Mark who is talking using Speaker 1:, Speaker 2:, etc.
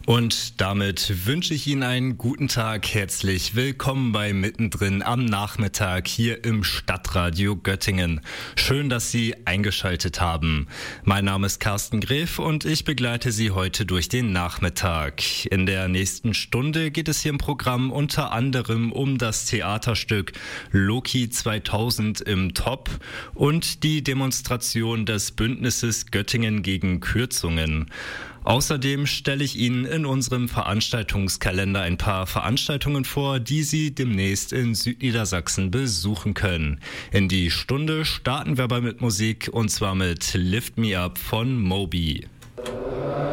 Speaker 1: Und damit wünsche ich Ihnen einen guten Tag. Herzlich willkommen bei Mittendrin am Nachmittag hier im Stadtradio Göttingen. Schön, dass Sie eingeschaltet haben. Mein Name ist Carsten Gref und ich begleite Sie heute durch den Nachmittag. In der nächsten Stunde geht es hier im Programm unter anderem um das Theaterstück Loki 2000 im Top und die Demonstration des Bündnisses Göttingen gegen Kürzungen. Außerdem stelle ich Ihnen in unserem Veranstaltungskalender ein paar Veranstaltungen vor, die Sie demnächst in Südniedersachsen besuchen können. In die Stunde starten wir aber mit Musik und zwar mit Lift Me Up von Moby.